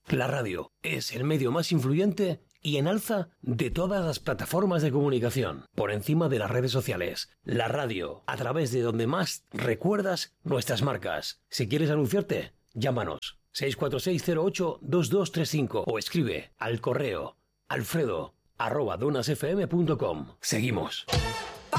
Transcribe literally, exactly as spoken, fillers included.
La radio es el medio más influyente y en alza de todas las plataformas de comunicación, por encima de las redes sociales. La radio, a través de donde más recuerdas nuestras marcas. Si quieres anunciarte, llámanos seis cuatro seis cero ocho dos dos tres cinco o escribe al correo alfredo arroba donasfm punto com. Seguimos.